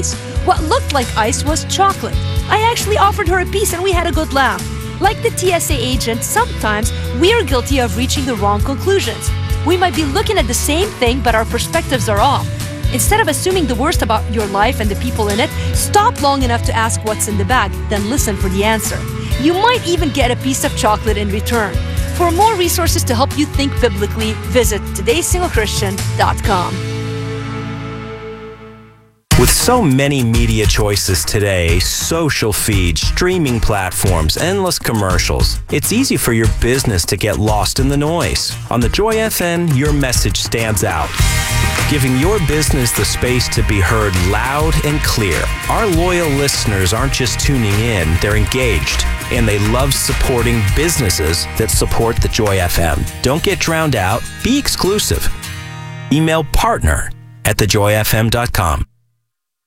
ice. What looked like ice was chocolate. I actually offered her a piece and we had a good laugh. Like the TSA agent, sometimes we are guilty of reaching the wrong conclusions. We might be looking at the same thing, but our perspectives are off. Instead of assuming the worst about your life and the people in it, stop long enough to ask what's in the bag, then listen for the answer. You might even get a piece of chocolate in return. For more resources to help you think biblically, visit todayssinglechristian.com. With so many media choices today, social feeds, streaming platforms, endless commercials, it's easy for your business to get lost in the noise. On the Joy FM, your message stands out, giving your business the space to be heard loud and clear. Our loyal listeners aren't just tuning in, they're engaged, and they love supporting businesses that support the Joy FM. Don't get drowned out. Be exclusive. Email partner@thejoyfm.com.